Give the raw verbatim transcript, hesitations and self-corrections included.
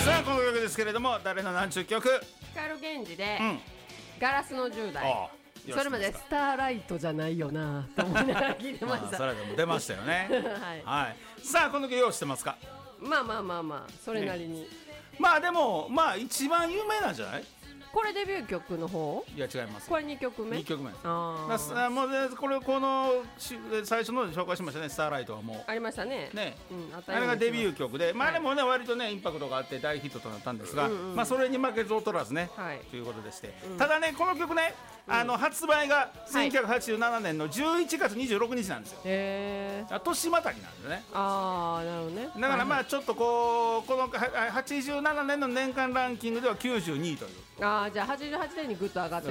さあこの曲ですけれども、誰の何ちゅう曲？ 光源氏で、 うん、 ガラスのじゅう代。 ああそれまでスターライトじゃないよなと思いながら聞いてました。 まあ、それでも出ましたよねはい、 はい、さあこの曲用意してますか？ まあまあまあまあそれなりに、ね、 まあでもまあ一番有名なんじゃない？ これデビュー曲の方？ いや違います。 これにきょくめ？ にきょくめです。 ああもう、ね、これこの最初ので紹介しましたね、スターライトはもうありましたね。 ね、 うん、あ, あれがデビュー曲で、まあはい、 でもね割とねインパクトがあって大ヒットとなったんですが、 うんうん、 まあそれに負けず劣らずね、 はい、 ということでして、 うん、 ただねこの曲ね、うん、あの発売がせんきゅうひゃくはちじゅうななねんのじゅういちがつにじゅうろくにちなんですよ。 へー、 年またぎなんですね。 ああなるほどね。 だからまあちょっとこうこのはちじゅうななねんの年間ランキングではきゅうじゅうにいという。 ああじゃあはちじゅうはちねんにグッと上がって